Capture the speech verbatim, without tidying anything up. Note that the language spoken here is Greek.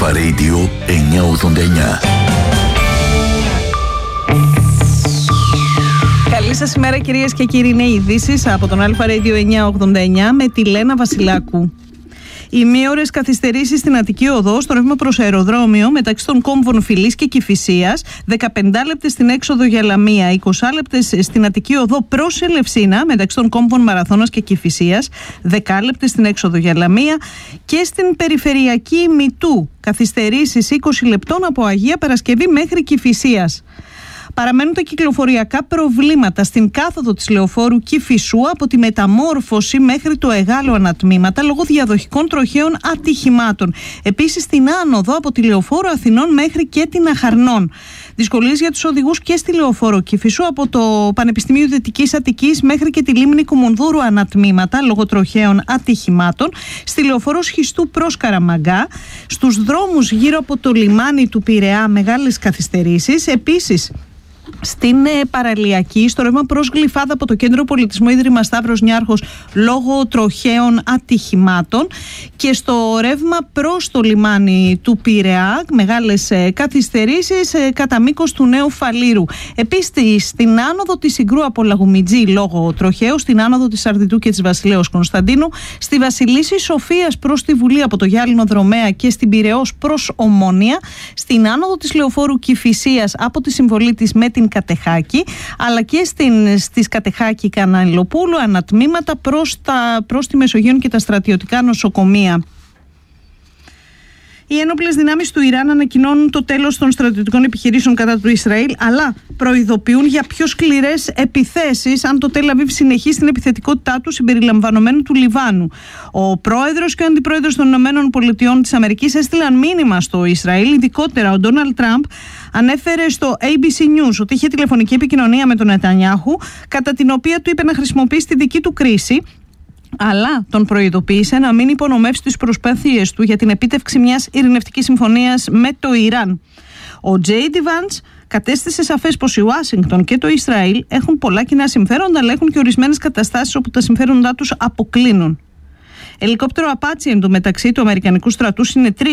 Αλφα Radio εννιακόσια ογδόντα εννιά. Καλή σας ημέρα κυρίες και κύριοι, είναι οι ειδήσεις από τον Αλφα Radio εννιακόσια ογδόντα εννιά με τη Λένα Βασιλάκου. Οι μήωρες καθυστερήσεις στην Αττική Οδό στο ρεύμα προς αεροδρόμιο μεταξύ των κόμβων Φυλής και Κηφισίας, δεκαπέντε λεπτές στην έξοδο για Λαμία, είκοσι λεπτές στην Αττική Οδό προς Ελευσίνα μεταξύ των κόμβων Μαραθώνας και Κηφισίας, δέκα λεπτές στην έξοδο για Λαμία, και στην περιφερειακή Μητού καθυστερήσεις είκοσι λεπτών από Αγία Παρασκευή μέχρι Κηφισίας. Παραμένουν τα κυκλοφοριακά προβλήματα στην κάθοδο της λεωφόρου Κηφισού από τη Μεταμόρφωση μέχρι το Εγάλο ανατμήματα λόγω διαδοχικών τροχαίων ατυχημάτων. Επίσης στην άνοδο από τη λεωφόρο Αθηνών μέχρι και την Αχαρνών. Δυσκολίες για τους οδηγούς και στη λεωφόρο Κηφισού από το Πανεπιστημίου Δυτικής Αττικής μέχρι και τη λίμνη Κουμουνδούρου ανατμήματα λόγω τροχαίων ατυχημάτων. Στη λεωφόρο Σχιστού προς Καραμαγκά. Στους δρόμους γύρω από το λιμάνι του Πειραιά μεγάλες καθυστερήσεις. Επίσης στην ε, παραλιακή, στο ρεύμα προς Γλυφάδα από το Κέντρο Πολιτισμού Ίδρυμα Σταύρος Νιάρχος λόγω τροχαίων ατυχημάτων, και στο ρεύμα προς το λιμάνι του Πειραιά μεγάλες ε, καθυστερήσεις ε, κατά μήκος του Νέου Φαλήρου. Επίσης στην άνοδο της Συγκρού από Λαγουμιτζή λόγω τροχαίου, στην άνοδο της Αρδιτού και της Βασιλέως Κωνσταντίνου, στη Βασιλίσσης Σοφίας προς τη Βουλή από το Γιάλινο Δρομέα και στην Πειραιώς προς Ομόνια, στην άνοδο της λεωφόρου Κηφισίας από τη συμβολή της με την Κατεχάκη, αλλά και στην, στις Κατεχάκη Καναλοπούλου ανατμήματα προς, τα, προς τη Μεσογείο και τα στρατιωτικά νοσοκομεία. Οι ένοπλες δυνάμεις του Ιράν ανακοινώνουν το τέλος των στρατιωτικών επιχειρήσεων κατά του Ισραήλ, αλλά προειδοποιούν για πιο σκληρές επιθέσεις αν το Τελ Αβίβ συνεχίσει την επιθετικότητά του συμπεριλαμβανομένου του Λιβάνου. Ο πρόεδρος και ο αντιπρόεδρος των Ηνωμένων Πολιτειών της Αμερικής έστειλαν μήνυμα στο Ισραήλ. Ειδικότερα, ο Ντόναλντ Τραμπ ανέφερε στο έι μπι σι News ότι είχε τηλεφωνική επικοινωνία με τον Νετανιάχου, κατά την οποία του είπε να χρησιμοποιήσει τη δική του κρίση, αλλά τον προειδοποίησε να μην υπονομεύσει τις προσπάθειες του για την επίτευξη μιας ειρηνευτικής συμφωνίας με το Ιράν. Ο τζέι ντι Vance κατέστησε σαφές πως η Ουάσιγκτον και το Ισραήλ έχουν πολλά κοινά συμφέροντα, αλλά έχουν και ορισμένες καταστάσεις όπου τα συμφέροντά τους αποκλίνουν. Ελικόπτερο Apache εντωμεταξύ του Αμερικανικού στρατού συνετρεί